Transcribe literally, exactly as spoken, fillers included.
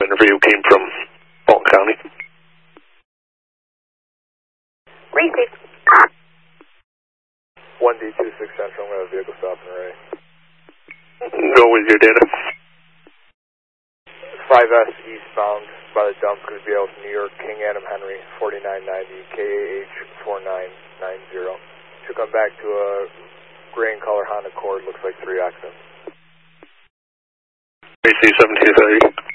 interview came from Fulton County. Receive. one D two six Central, I'm going to have a vehicle stop and array. Go with your data. five S eastbound by the dump, going to be out New York, King Adam Henry, forty-nine ninety, K A H four nine nine zero. Should come back to a gray and color Honda Accord, looks like three accents. A C seventeen thirty.